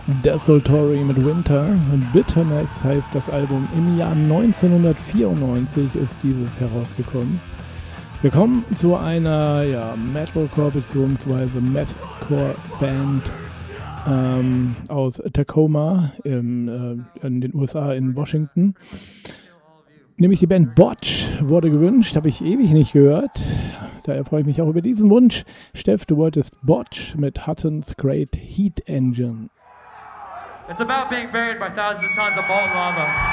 Desultory mit Winter. Bitterness heißt das Album. Im Jahr 1994 ist dieses herausgekommen. Wir kommen zu einer Metalcore bzw. Mathcore-Band aus Tacoma in den USA in Washington. Nämlich die Band Botch wurde gewünscht, habe ich ewig nicht gehört. Daher freue ich mich auch über diesen Wunsch. Steff, du wolltest Botch mit Hutton's Great Heat Engine. It's about being buried by thousands of tons of molten lava.